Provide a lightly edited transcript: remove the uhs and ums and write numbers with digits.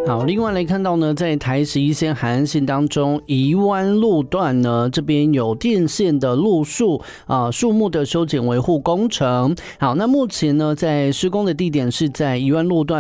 好，另外来看到呢，在台11线海岸线当中，宜湾路段呢，这边有电线的路树树木的修剪维护工程。好，那目前呢，在施工的地点是在宜湾路段